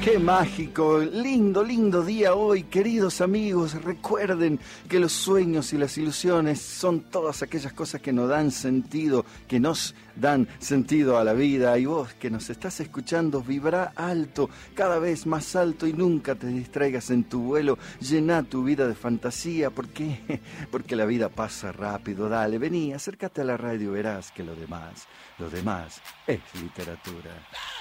Qué mágico, lindo, lindo día hoy, queridos amigos. Recuerden que los sueños y las ilusiones son todas aquellas cosas que nos dan sentido, que nos dan sentido a la vida. Y vos que nos estás escuchando, vibra alto, cada vez más alto, y nunca te distraigas en tu vuelo. Llená tu vida de fantasía. ¿Por qué? Porque la vida pasa rápido. Dale, vení, acércate a la radio, verás que lo demás es literatura.